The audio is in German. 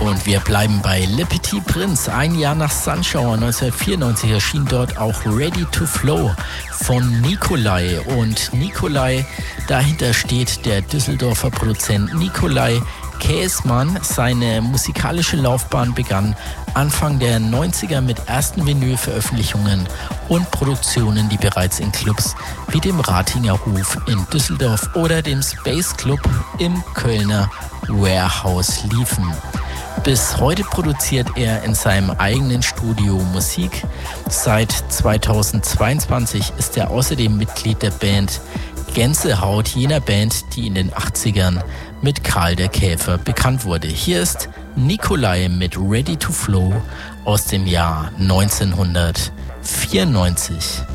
Und wir bleiben bei Le Petit Prince. Ein Jahr nach Sunshine 1994 erschien dort auch Ready to Flow von Nikolai. Und Nikolai, dahinter steht der Düsseldorfer Produzent Nikolai Käßmann. Seine musikalische Laufbahn begann Anfang der 90er mit ersten Vinylveröffentlichungen und Produktionen, die bereits in Clubs wie dem Ratinger Hof in Düsseldorf oder dem Space Club im Kölner Warehouse liefen. Bis heute produziert er in seinem eigenen Studio Musik. Seit 2022 ist er außerdem Mitglied der Band Gänsehaut, jener Band, die in den 80ern mit Karl der Käfer bekannt wurde. Hier ist Nikolai mit Ready to Flow aus dem Jahr 1994.